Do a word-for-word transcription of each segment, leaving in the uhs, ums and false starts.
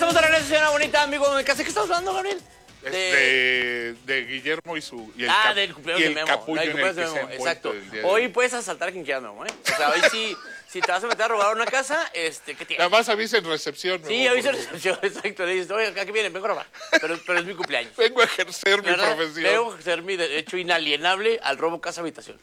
estamos de regreso, señora bonita, amigo de casa. ¿Qué estamos hablando, Gabriel? De... De, de Guillermo y su... Y el ah, cap, del cumpleaños y el de Memo. capullo Del en el cumpleaños que de se Memo, ha exacto. envuelto el día de Hoy hoy. puedes asaltar a quien quieras, Memo, ¿eh? O sea, hoy sí, si te vas a meter a robar a una casa, este, ¿qué tienes? Nada más avisa en recepción. Sí, avisa en recepción, exacto. Le dices, oye, acá que vienen, vengo a robar. Pero, pero es mi cumpleaños. Vengo a ejercer mi ¿verdad? profesión. Vengo a ejercer mi derecho inalienable al robo casa-habitación.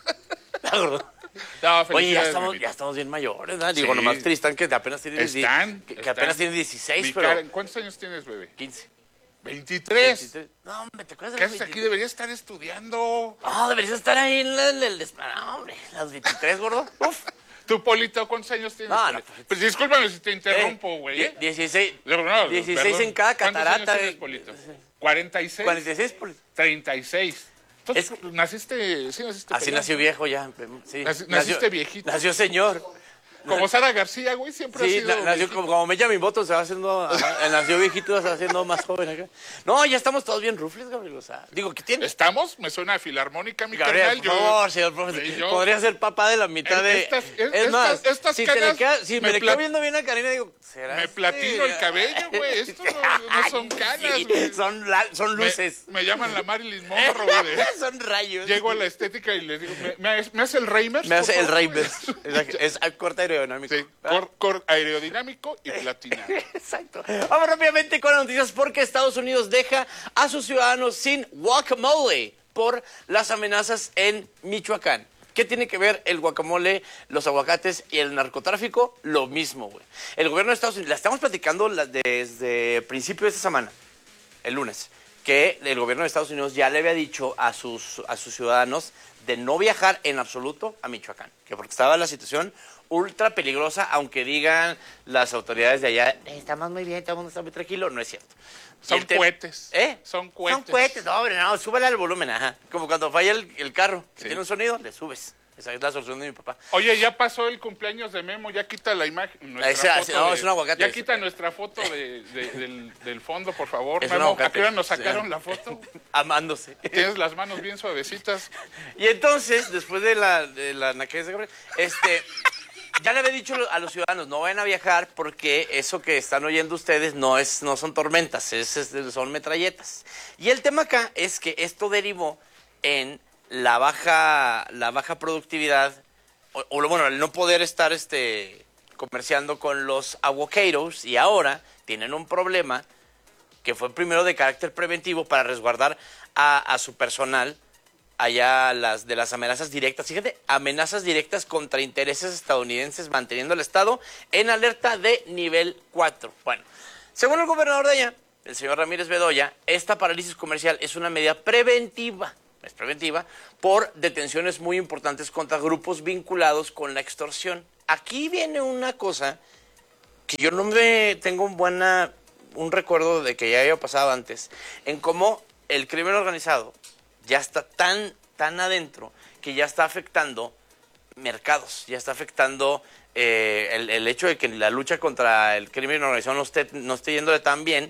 No, Oye, ya estamos, ya estamos bien mayores, ¿verdad? Digo, Sí. nomás Tristán que apenas tiene Están, que, que están. apenas tiene dieciséis, Mi pero cara, ¿cuántos años tienes, bebé? quince. veintitrés. veintitrés. No, hombre, ¿te acuerdas de ¿Qué los haces aquí? veintitrés? Deberías estar estudiando. No, deberías estar ahí en el, el des- no, hombre, las veintitrés, gordo. Uf. ¿Tú, Polito, cuántos años tienes? No, no, Polito? Pues discúlpame si te interrumpo, Eh, güey. die- ¿eh? dieciséis, No, no, dieciséis perdón. en cada ¿Cuántos catarata. años tienes, eh, Polito? ¿cuarenta y seis? cuarenta y seis, por... treinta y seis. Entonces, Es- naciste... Sí, naciste Así pelado. nació viejo ya. Sí. Naci- naciste viejito. Nació señor. Como Sara García, güey, siempre Sí, ha sido... na- nació como, como Benjamin Button, se va haciendo, ajá, nació viejito, se va haciendo más joven acá. No, ya estamos todos bien rufles, Gabriel, o sea, digo, ¿qué tiene? ¿Estamos? Me suena a filarmónica, mi Gabriel, carnal. por favor, señor profesor, Sí, yo- podría ser papá de la mitad de... Estas- es- es más, estas- estas si, te le canas queda- si me, me le pla- quedo viendo bien a Karina, digo, ¿será Me así? platino el cabello, güey. Esto no, no son canas, Sí, güey. son, la- son Me- luces. Me, llaman la Marilyn Monroe, güey. Son rayos. Llego a la estética y le digo, ¿me, me, me hace el Reimers? Me hace por el favor? Reimers. Es, es a corte aerodinámico. Sí, cor, cor aerodinámico y platinado. Exacto. Vamos rápidamente con las noticias porque Estados Unidos deja a sus ciudadanos sin guacamole por las amenazas en Michoacán. ¿Qué tiene que ver el guacamole, los aguacates y el narcotráfico? Lo mismo, güey. El gobierno de Estados Unidos, la estamos platicando la- desde principio de esta semana, el lunes, que el gobierno de Estados Unidos ya le había dicho a sus, a sus ciudadanos de no viajar en absoluto a Michoacán, que porque estaba la situación ultra peligrosa, aunque digan las autoridades de allá, estamos muy bien, todo el mundo está muy tranquilo, no es cierto. Y Son el te- cohetes. ¿Eh? Son cohetes. Son cohetes, no, hombre, no, súbele al volumen, ajá. Como cuando falla el, el carro, que Sí. tiene un sonido, le subes. Esa es la solución de mi papá. Oye, ya pasó el cumpleaños de Memo, ya quita la imagen. nuestra Ese- foto no, de- es un aguacate. Ya quita nuestra foto de, de- del, del fondo, por favor. Es un Memo, ¿a aguacate. qué hora nos sacaron Sí. la foto? Amándose. Tienes las manos bien suavecitas. Y entonces, después de la, de la naquez de Gabriel, este, ya le había dicho a los ciudadanos, no vayan a viajar porque eso que están oyendo ustedes no, es, no son tormentas, es, es- son metralletas. Y el tema acá es que esto derivó en la baja, la baja productividad, o, o bueno, el no poder estar este, comerciando con los avocados, y ahora tienen un problema que fue primero de carácter preventivo para resguardar a, a su personal allá las de las amenazas directas. Fíjate, amenazas directas contra intereses estadounidenses, manteniendo al Estado en alerta de nivel cuatro. Bueno, según el gobernador de allá, el señor Ramírez Bedoya, esta parálisis comercial es una medida preventiva, es preventiva, por detenciones muy importantes contra grupos vinculados con la extorsión. Aquí viene una cosa que yo no me tengo un buena un recuerdo de que ya había pasado antes, en cómo el crimen organizado ya está tan, tan adentro que ya está afectando mercados, ya está afectando eh, el, el hecho de que la lucha contra el crimen organizado no esté, no esté yéndole tan bien,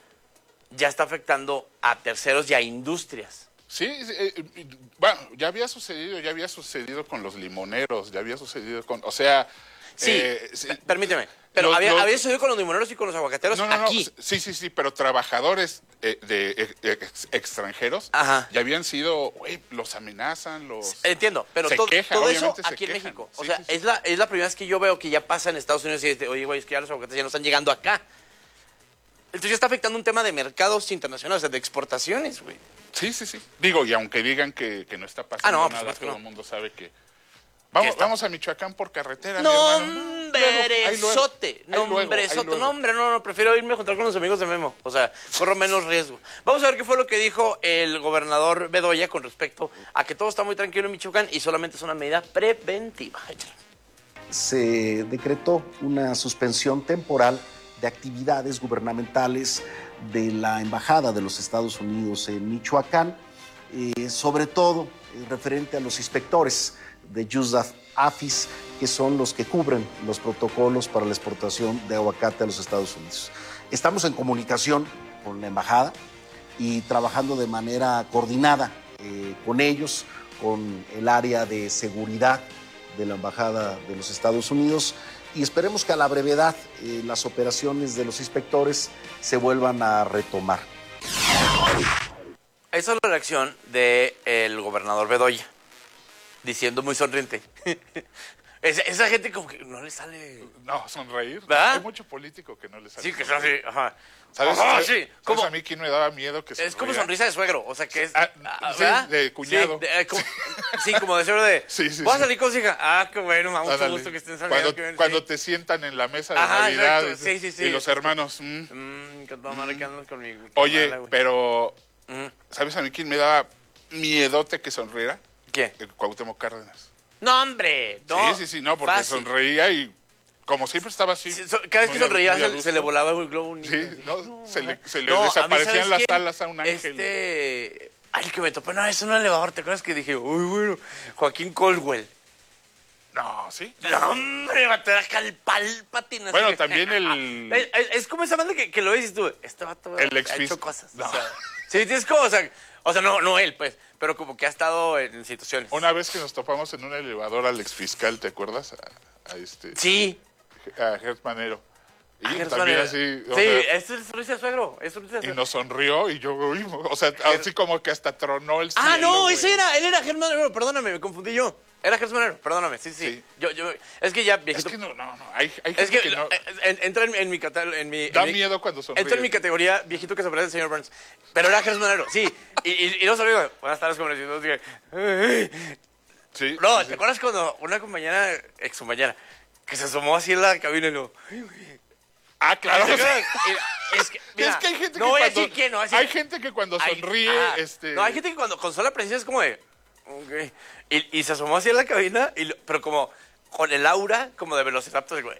ya está afectando a terceros y a industrias. Sí, sí, eh, eh, bueno, ya había sucedido, ya había sucedido con los limoneros, ya había sucedido con, o sea... Sí, eh, sí, p- permíteme, pero los- había, los- había sucedido con los limoneros y con los aguacateros No, no, no, aquí. sí, sí, sí, pero trabajadores eh, de ex- ex- extranjeros Ajá. ya habían sido, güey, los amenazan, los... Entiendo, pero Se todo, quejan, todo eso obviamente se aquí en quejan. México. O Sí, sea, sí, sí. Es, la, es la primera vez que yo veo que ya pasa en Estados Unidos y dice, oye, güey, es que ya los aguacates ya no están llegando acá. Entonces ya está afectando un tema de mercados internacionales, o sea, de exportaciones, güey. Sí, sí, sí. Digo, y aunque digan que, que no está pasando Ah, no, por nada, supuesto que todo no. el mundo sabe que... Vamos, está- vamos a Michoacán por carretera, mi No, hermano. nombrezote, Ahí luego, ahí luego, ahí nombrezote, luego. no, hombre, no, no, prefiero irme a encontrar con los amigos de Memo, o sea, corro menos riesgo. Vamos a ver qué fue lo que dijo el gobernador Bedoya con respecto a que todo está muy tranquilo en Michoacán y solamente es una medida preventiva. Échale. Se decretó una suspensión temporal de actividades gubernamentales de la Embajada de los Estados Unidos en Michoacán, eh, sobre todo eh, referente a los inspectores de Jusdat Afis, que son los que cubren los protocolos para la exportación de aguacate a los Estados Unidos. Estamos en comunicación con la Embajada y trabajando de manera coordinada eh, con ellos, con el área de seguridad de la Embajada de los Estados Unidos, y esperemos que a la brevedad eh, las operaciones de los inspectores se vuelvan a retomar. Esa es la reacción del gobernador Bedoya, diciendo muy sonriente. esa, esa gente como que no le sale... No, sonreír. ¿verdad? Hay mucho político que no le sale. Sí, que son así, ajá. ¿Sabes, Ajá, ¿sabes, sí, ¿sabes como- a mí quién me daba miedo que Es como sonriera? sonrisa de suegro, o sea que es... Ah, ah, sí, ¿verdad? de cuñado. Sí, de, eh, como, sí, como de suegro de... Sí, sí, ¿Vas a sí. salir con su hija? Ah, qué bueno, me da mucho Ándale. gusto que estén saliendo. Cuando, qué bien, cuando sí. te sientan en la mesa de Ajá, Navidad exacto. Sí, sí, sí. y los hermanos... mm. Mmm, que toda madre que andas conmigo. Oye, Mala, güey. pero Mm. ¿sabes a mí quién me daba miedote que sonriera? ¿Quién? El Cuauhtémoc Cárdenas. No, hombre, no. Sí, sí, sí, no, porque Fácil. sonreía y como siempre estaba así. Sí, so- cada vez que muy a- sonreía muy a se, gusto. se le volaba el globo. un Sí, niño. no, se le, se le No, a mí, desaparecían ¿sabes las quién? alas a un ángel. Este... Ay, que me topé una vez en un elevador, ¿te acuerdas que dije, uy, bueno, Joaquín Caldwell? No, sí. No, hombre, va a tener acá el palpatín. así Bueno, que- también el... Es, es- es como esa banda que, que lo ves y tú, este vato El ha ex hecho fisc- cosas. No. O sea, sí, tienes como, o sea, o sea, no, no él, pues, pero como que ha estado en situaciones. Una vez que nos topamos en un elevador al exfiscal, ¿te acuerdas? A, a este, Sí. a Gert Manero. Y Ah, Gerson también era- así, o Sí, sea, este es sonrisa de suegro. Es sonrisa de y suegro. nos sonrió y yo, uy, o sea, así como que hasta tronó el cielo. Ah, no, güey. ese era, él era Germán Manero, perdóname, me confundí yo. Era Germán Manero, perdóname, sí, sí. Sí. Yo, yo, es que ya, Es viejito. que no, no, no, hay, hay Es gente que, que, no... eh, en- entra en, en mi catálogo, en mi... Da en mi- miedo cuando sonríe. Entra en mi categoría viejito que se parece al señor Burns. Pero era Germán Manero, sí. Y, y, y no sabía, buenas tardes, como les digo, dije, "Ay". Sí, No, sí, ¿te sí. acuerdas cuando una compañera, ex compañera, que se asomó así en la cabina y lo... Ah, claro. ¿Te sí. acuerdas? Y- Es que, mira, es que hay gente no que voy a cuando, decir quién, no voy a decir- hay gente que cuando Hay- sonríe, ajá. este... No, hay gente que cuando consola la presencia es como de... ok. Y, y se asomó así en la cabina, y lo- pero como con el aura como de Velociraptor. Como,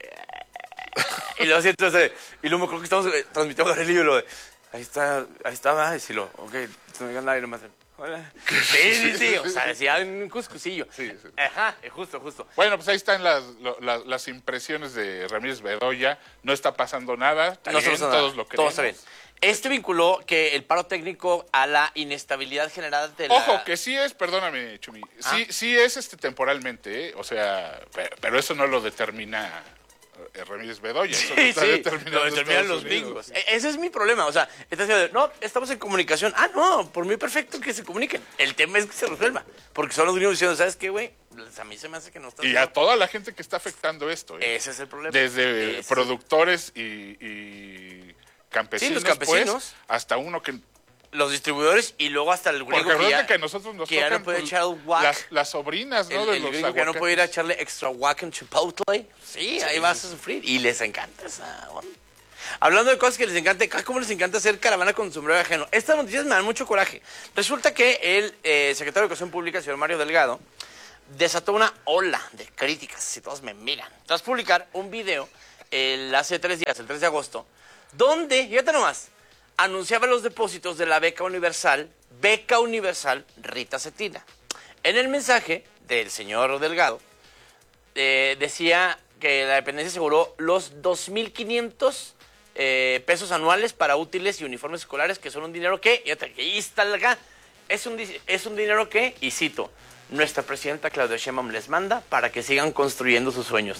y luego así, entonces, y luego me acuerdo que estamos eh, transmitiendo con el libro de... Ahí está, ahí está, va, y si lo... Ok, no digan nada y nomás... Hola. Sí, sí, sí, o sea, decía un cuscusillo. Sí, sí. Ajá, eh, justo, justo. Bueno, pues ahí están las, lo- las, las impresiones de Ramírez Bedoya. No está pasando nada. Está No bien, pasa nada. todos lo Todo creemos. está bien. Este vinculó que el paro técnico a la inestabilidad generada de la... Ojo, que sí es, perdóname, Chumi, sí, Ah. sí es este temporalmente, ¿eh? O sea, pe- pero eso no lo determina eh, Ramírez Bedoya. Eso lo Sí, está sí, determinando lo determinan Estados los Unidos. bingos. E- Ese es mi problema. O sea, está diciendo, no, estamos en comunicación. Ah, no, por mí perfecto que se comuniquen. El tema es que se resuelva. Porque son los gringos diciendo, ¿sabes qué, güey? Pues a mí se me hace que no está Y a toda la gente que está afectando esto, ¿eh? Ese es el problema. Desde Ese es- productores y, y campesinos, Sí, los campesinos. pues, hasta uno que... Los distribuidores y luego hasta el griego Porque que ya, acuérdate que a nosotros nos que ya tocan no puede pues, echar whack. las, las sobrinas, ¿no? el, de el los gringo que ya no aguacates. puede ir a echarle extra whack en Chipotle. Sí, ahí vas a sufrir. Y les encanta esa onda. Hablando de cosas que les encanta, ¿cómo les encanta hacer caravana con sombrero ajeno? Estas noticias me dan mucho coraje. Resulta que el eh, secretario de Educación Pública, señor Mario Delgado, desató una ola de críticas, si todos me miran, tras publicar un video el, hace tres días, el tres de agosto, donde, fíjate nomás, anunciaba los depósitos de la beca universal, beca universal Rita Cetina. En el mensaje del señor Delgado, eh, decía que la dependencia aseguró los dos mil quinientos eh, pesos anuales para útiles y uniformes escolares, que son un dinero que, fíjate, que ahí está acá, es un, di- es un dinero que, y cito, nuestra presidenta Claudia Sheinbaum les manda para que sigan construyendo sus sueños.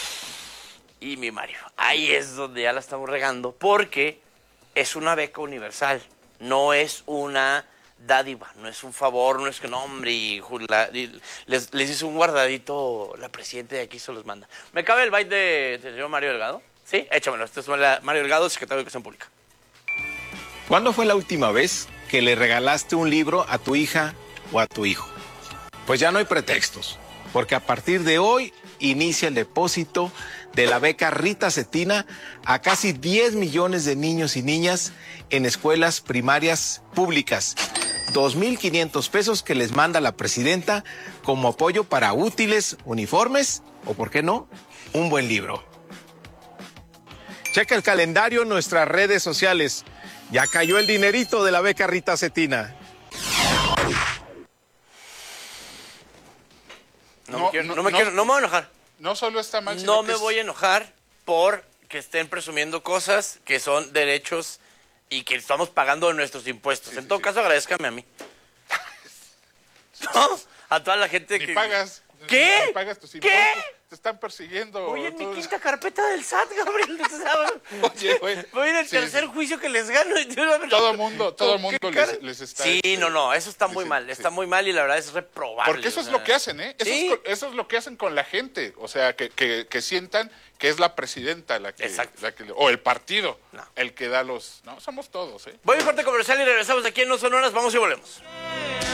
Y mi Mario, ahí es donde ya la estamos regando, porque es una beca universal, no es una dádiva, no es un favor, no es que no, hombre, y ju- la- y les, les hizo un guardadito la presidenta de aquí se los manda. ¿Me cabe el byte de- del señor Mario Delgado? Sí, échamelo. Este es Mario Delgado, secretario de Educación Pública. ¿Cuándo fue la última vez que le regalaste un libro a tu hija o a tu hijo? Pues ya no hay pretextos, porque a partir de hoy inicia el depósito de la beca Rita Cetina a casi diez millones de niños y niñas en escuelas primarias públicas. dos mil quinientos pesos que les manda la presidenta como apoyo para útiles, uniformes o, ¿por qué no?, un buen libro. Checa el calendario en nuestras redes sociales. Ya cayó el dinerito de la beca Rita Cetina. No, No, me quiero- no, no me no. quiero- no me voy a enojar. No solo está mal, sino No que me es- voy a enojar por que estén presumiendo cosas que son derechos y que estamos pagando de nuestros impuestos. Sí, en sí, todo sí. caso, agradezcame a mí. ¿No? A toda la gente Ni que... pagas. ¿Qué? no pagas tus ¿Qué? impuestos, te están persiguiendo. Voy en mi todos- quinta carpeta del S A T, Gabriel. Oye, güey, Voy en el sí, tercer sí. juicio que les gano. Todo mundo, todo el ¿Con qué mundo cara? les, les está... Sí, este, no, no, eso está muy sí, mal, sí. está muy mal y la verdad es reprobable. Porque eso o es sea. lo que hacen, ¿eh? Eso, Sí. es, co- eso es lo que hacen con la gente. O sea, que, que, que sientan que es la presidenta la que, Exacto. la que... O el partido No. el que da los... No, somos todos, ¿eh? Voy a un corte comercial y regresamos aquí en No Sonoras, vamos y volvemos.